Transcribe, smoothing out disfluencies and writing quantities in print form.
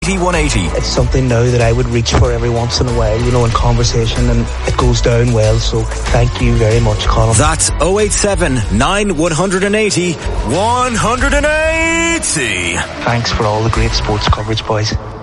180. It's something now that I would reach for every once in a while, in conversation, and it goes down well, so thank you very much, Colin. That's 087 9180 180. Thanks for all the great sports coverage, boys.